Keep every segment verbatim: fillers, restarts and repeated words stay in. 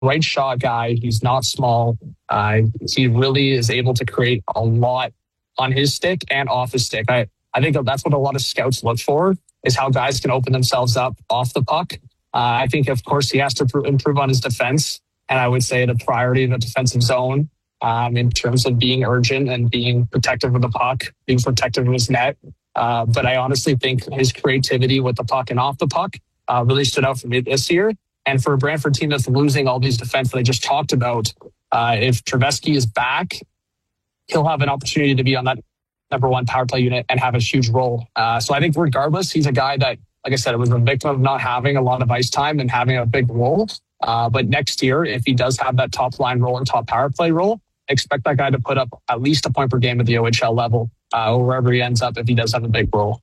right shot guy. He's not small. Uh, he really is able to create a lot on his stick and off his stick. I, I think that's what a lot of scouts look for, is how guys can open themselves up off the puck. Uh, I think, of course, he has to pr- improve on his defense. And I would say the priority of the defensive zone um, in terms of being urgent and being protective of the puck, being protective of his net. Uh, but I honestly think his creativity with the puck and off the puck uh, really stood out for me this year. And for a Brantford team that's losing all these defense that I just talked about, uh, if Trevesky is back, he'll have an opportunity to be on that number one power play unit and have a huge role. Uh, so I think regardless, he's a guy that, like I said, was a victim of not having a lot of ice time and having a big role. Uh, but next year, if he does have that top line role and top power play role, expect that guy to put up at least a point per game at the O H L level, uh, or wherever he ends up if he does have a big role.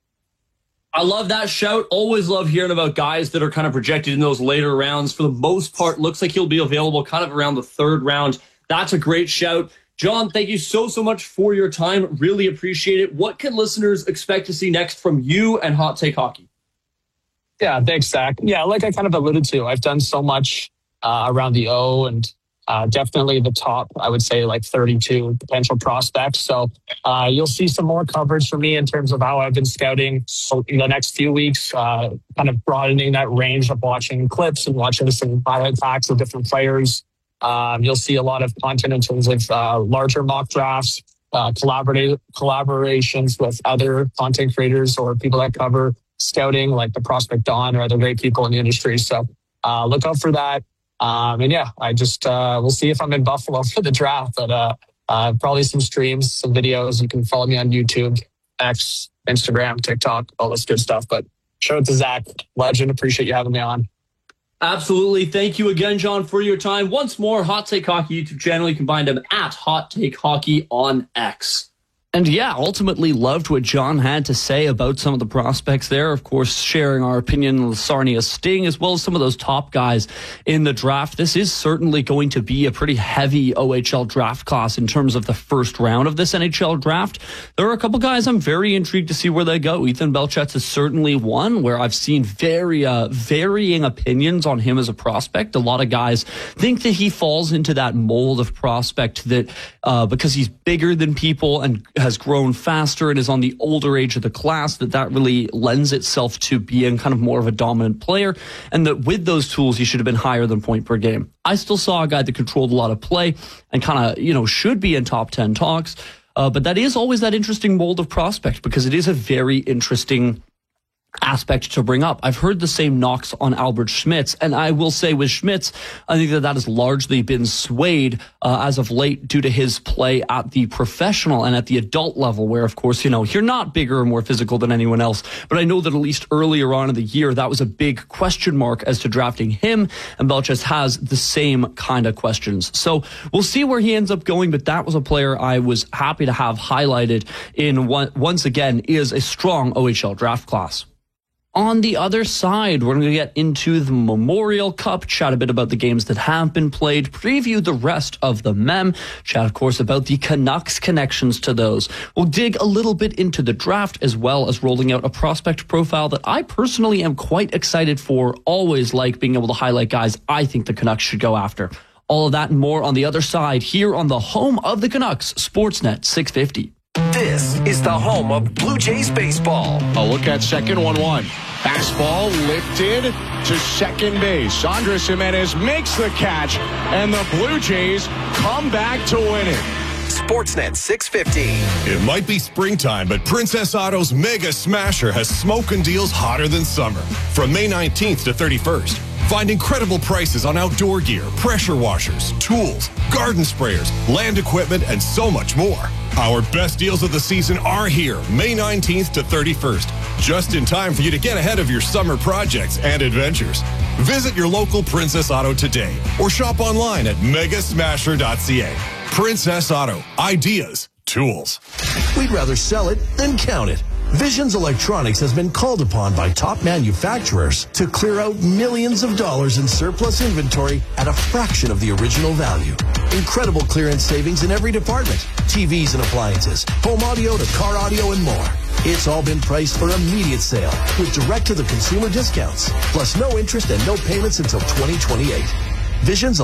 I love that shout. Always love hearing about guys that are kind of projected in those later rounds. For the most part, looks like he'll be available kind of around the third round. That's a great shout. John, thank you so, so much for your time. Really appreciate it. What can listeners expect to see next from you and Hot Take Hockey? Yeah, thanks, Zach. Yeah, like I kind of alluded to, I've done so much uh, around the O and uh, definitely the top, I would say like thirty-two potential prospects. So uh, you'll see some more coverage from me in terms of how I've been scouting in the next few weeks, uh, kind of broadening that range of watching clips and watching some highlight packs of different players. Um, you'll see a lot of content in terms of uh, larger mock drafts, uh, collaborative collaborations with other content creators or people that cover scouting, like the Prospect Dawn or other great people in the industry. So uh, look out for that. Um, and yeah, I just, uh, we'll see if I'm in Buffalo for the draft, but uh, uh, probably some streams, some videos. You can follow me on YouTube, X, Instagram, TikTok, all this good stuff. But shout out to Zach, legend. Appreciate you having me on. Absolutely. Thank you again, John, for your time. Once more, Hot Take Hockey YouTube channel. You can find him at Hot Take Hockey on X. And yeah, ultimately loved what John had to say about some of the prospects there. Of course, sharing our opinion on Sarnia Sting, as well as some of those top guys in the draft. This is certainly going to be a pretty heavy O H L draft class in terms of the first round of this N H L draft. There are a couple guys I'm very intrigued to see where they go. Ethan Belchetz is certainly one where I've seen very uh, varying opinions on him as a prospect. A lot of guys think that he falls into that mold of prospect that uh, because he's bigger than people and has grown faster and is on the older age of the class, that that really lends itself to being kind of more of a dominant player, and that with those tools, he should have been higher than point per game. I still saw a guy that controlled a lot of play and kind of, you know, should be in top ten talks, uh, but that is always that interesting mold of prospect because it is a very interesting aspect to bring up. I've heard the same knocks on Albert Schmitz, and I will say with Schmitz, I think that that has largely been swayed uh, as of late due to his play at the professional and at the adult level, where, of course, you know, you're not bigger or more physical than anyone else, but I know that at least earlier on in the year, that was a big question mark as to drafting him, and Belchetz has the same kind of questions. So we'll see where he ends up going, but that was a player I was happy to have highlighted in one, once again, is a strong O H L draft class. On the other side, we're going to get into the Memorial Cup, chat a bit about the games that have been played, preview the rest of the Mem, chat, of course, about the Canucks connections to those. We'll dig a little bit into the draft, as well as rolling out a prospect profile that I personally am quite excited for. Always like being able to highlight guys I think the Canucks should go after. All of that and more on the other side, here on the home of the Canucks, Sportsnet six fifty. This is the home of Blue Jays baseball. A look at second, one one. Fastball lifted to second base. Andres Jimenez makes the catch, and the Blue Jays come back to win it. Sportsnet six fifty. It might be springtime, but Princess Auto's Mega Smasher has smoking deals hotter than summer. From May nineteenth to thirty-first, find incredible prices on outdoor gear, pressure washers, tools, garden sprayers, land equipment, and so much more. Our best deals of the season are here, May nineteenth to thirty-first, just in time for you to get ahead of your summer projects and adventures. Visit your local Princess Auto today or shop online at mega smasher dot c a. Princess Auto. Ideas. Tools. We'd rather sell it than count it. Visions Electronics has been called upon by top manufacturers to clear out millions of dollars in surplus inventory at a fraction of the original value. Incredible clearance savings in every department. T Vs and appliances, home audio to car audio and more. It's all been priced for immediate sale with direct-to-the-consumer discounts, plus no interest and no payments until twenty twenty-eight. Vision's